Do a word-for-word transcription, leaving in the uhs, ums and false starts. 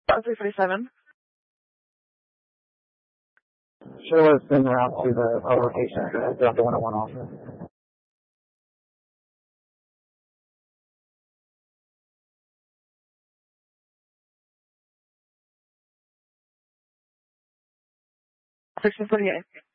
three forty-seven. Sure was en route to the uh, location. Drop the one oh one officer. sixteen forty-eight.